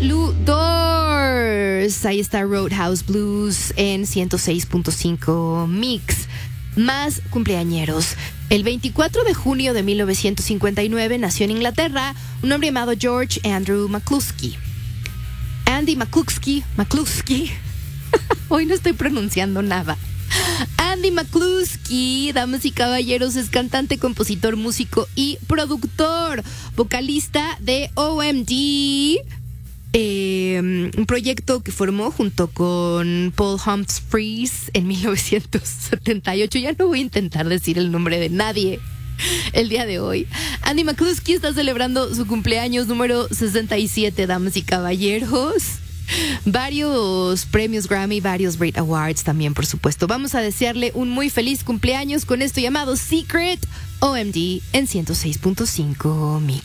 Ludors. Ahí está Roadhouse Blues en 106.5 Mix. Más cumpleañeros. El 24 de junio de 1959 nació en Inglaterra un hombre llamado George Andrew McCluskey. Andy McCluskey. Hoy no estoy pronunciando nada. Andy McCluskey, damas y caballeros, es cantante, compositor, músico y productor, vocalista de OMD, un proyecto que formó junto con Paul Humphries en 1978. Ya no voy a intentar decir el nombre de nadie el día de hoy. Andy McCluskey está celebrando su cumpleaños número 67, damas y caballeros. Varios premios Grammy, varios Brit Awards también, por supuesto. Vamos a desearle un muy feliz cumpleaños con esto llamado Secret, OMD en 106.5 Mix.